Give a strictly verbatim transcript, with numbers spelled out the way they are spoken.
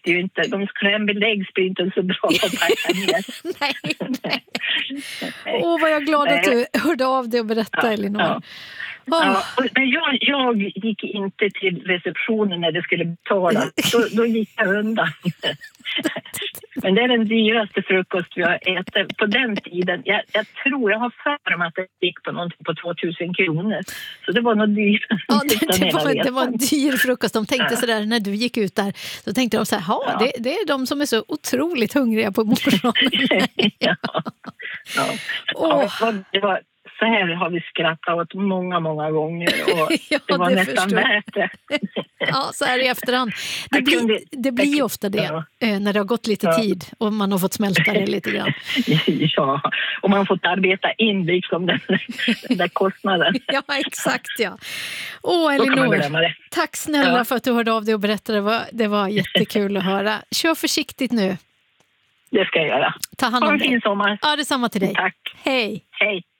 räckte ju inte. De scrambled blir inte så bra att packa ner. nej, nej. Åh, vad jag är glad att du hörde av dig och berättade, ja, Elinor. Ja. Ja, men jag, jag gick inte till receptionen när det skulle betalas. Då, då gick jag undan. Men det är den dyraste frukost vi har ätit på den tiden. Jag, jag tror jag har för mig att det gick på någonting på tvåtusen kronor. Så det var nog dyrt. Ja, det, det, var, det var en dyr frukost. De tänkte, ja, sådär när du gick ut där. Så tänkte de så här, ja, det, det är de som är så otroligt hungriga på morgonen. ja. Ja. Oh. Ja, det var... Så här har vi skrattat åt många, många gånger och ja, det var det nästan värt det. Ja, så här i efterhand. Det blir, kunde, det blir ju ofta det, ja, när det har gått lite, ja, tid och man har fått smälta det lite grann. Ja, och man har fått arbeta in liksom den, den där kostnaden. Ja, exakt, ja. Åh, Elinor, tack snälla, ja, för att du hörde av dig och berättade. Det var, det var jättekul att höra. Kör försiktigt nu. Det ska jag göra. Ta hand om dig. Ha en fin sommar. Ja, detsamma till dig. Tack. Hej. Hej.